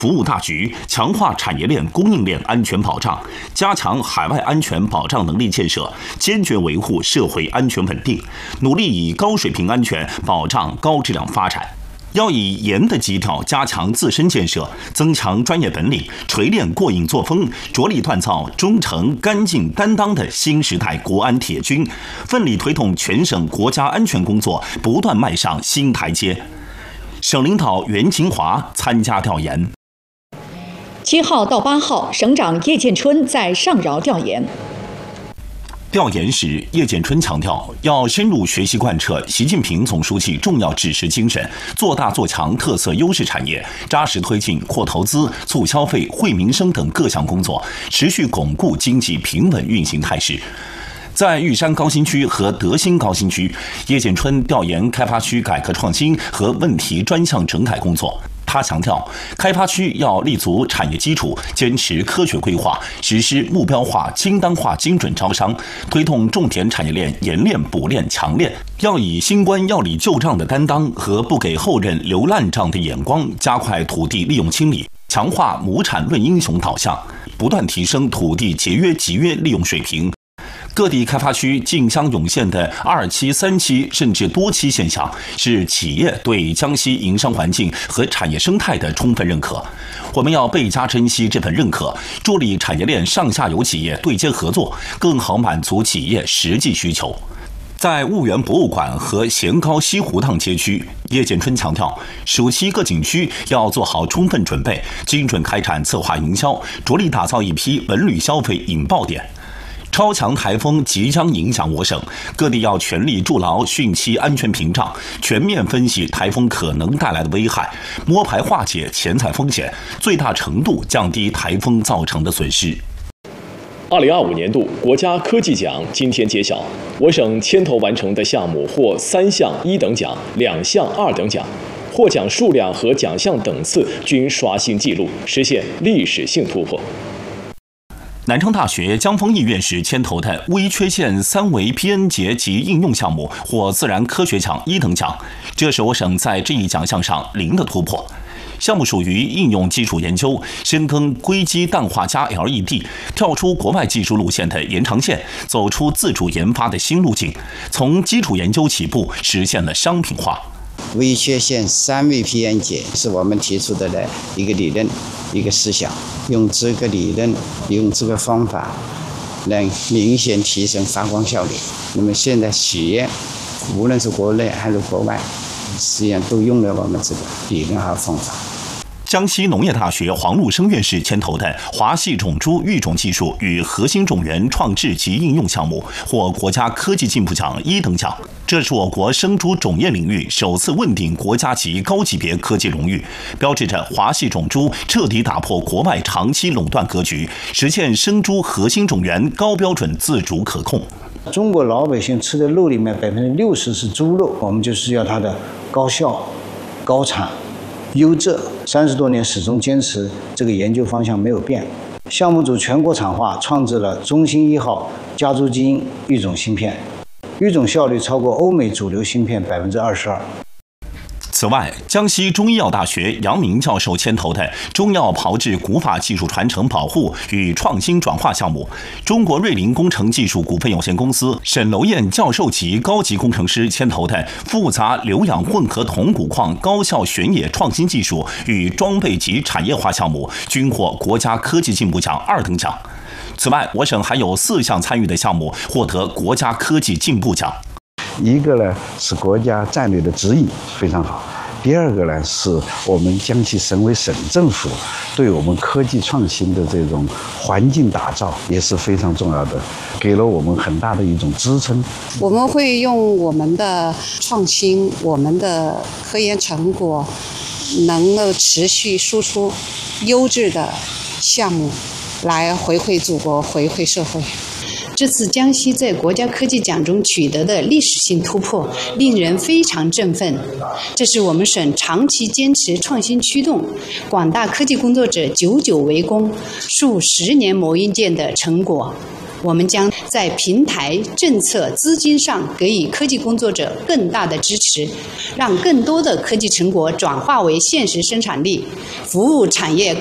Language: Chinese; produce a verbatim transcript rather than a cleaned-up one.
服务大局，强化产业链、供应链安全保障，加强海外安全保障能力建设，坚决维护社会安全稳定，努力以高水平安全保障高质量发展。要以严的基调加强自身建设，增强专业本领，锤炼过硬作风，着力锻造忠诚、干净、担当的新时代国安铁军，奋力推动全省国家安全工作不断迈上新台阶。省领导袁勤华参加调研。 七号到八号，省长叶建春在上饶调研。 调研时，叶建春强调，要深入学习贯彻习近平总书记重要指示精神，做大做强特色优势产业，扎实推进扩投资、促消费、惠民生等各项工作，持续巩固经济平稳运行态势。在玉山高新区和德兴高新区，叶建春调研开发区改革创新和问题专项整改工作。他强调，开发区要立足产业基础，坚持科学规划，实施目标化、精单化、精准招商，推动重点产业链研炼、补炼、强炼。要以新官要理旧账的担当和不给后任留烂账的眼光，加快土地利用清理，强化亩产论英雄导向，不断提升土地节约集约利用水平。各地开发区竞相涌现的二期、三期甚至多期现象，是企业对江西营商环境和产业生态的充分认可。我们要倍加珍惜这份认可，助力产业链上下游企业对接合作，更好满足企业实际需求。在婺源博物馆和咸高西湖塘街区，叶建春强调，暑期各景区要做好充分准备，精准开展策划营销，着力打造一批文旅消费引爆点。超强台风即将影响我省，各地要全力筑牢汛期安全屏障，全面分析台风可能带来的危害，摸排化解潜在风险，最大程度降低台风造成的损失。 二零二五年度国家科技奖今天揭晓，我省牵头完成的项目获三项一等奖，两项二等奖，获奖数量和奖项等次均刷新纪录，实现历史性突破。 南昌大学江丰义院士牵头的微缺陷三维编结及应用项目获自然科学奖一等奖，这是我省在这一奖项上零的突破。项目属于应用基础研究，深耕硅基氮化镓 L E D， 跳出国外技术路线的延长线，走出自主研发的新路径，从基础研究起步，实现了商品化。 微缺陷三维编结是我们提出的的一个理论，一个思想，用这个理论，用这个方法，能明显提升发光效率。那么现在企业，无论是国内还是国外，实际上都用了我们这个理论和方法。 江西农业大学黄禄生院士牵头的华系种猪育种技术与核心种源创制及应用项目获国家科技进步奖一等奖，这是我国生猪种业领域首次问鼎国家级高级别科技荣誉，标志着华系种猪彻底打破国外长期垄断格局，实现生猪核心种源高标准自主可控。 中国老百姓吃的肉里面百分之六十是猪肉，我们就是要它的高效、高产、优质。三十多年始终坚持这个研究方向没有变。项目组全国产化，创制了中兴一号家族基因育种芯片，育种效率超过欧美主流芯片百分之二十二。 此外，江西中医药大学杨明教授牵头的中药炮制古法技术传承保护与创新转化项目，中国瑞林工程技术股份有限公司沈楼燕教授级高级工程师牵头的复杂鞣氧混合铜钴矿高效旋冶创新技术与装备及产业化项目，均获国家科技进步奖二等奖。此外，我省还有四项参与的项目获得国家科技进步奖。 一个呢是国家战略的指引非常好，第二个呢是我们江西省委省政府对我们科技创新的这种环境打造也是非常重要的，给了我们很大的一种支撑。 我们会用我们的创新，我们的科研成果，能够持续输出优质的项目，来回馈祖国，回馈社会。 这次江西在国家科技奖中取得的历史性突破，令人非常振奋。这是我们省长期坚持创新驱动，广大科技工作者久久为功、数十年磨一剑的成果。 我们将在平台、政策、资金上给予科技工作者更大的支持，让更多的科技成果转化为现实生产力，服务产业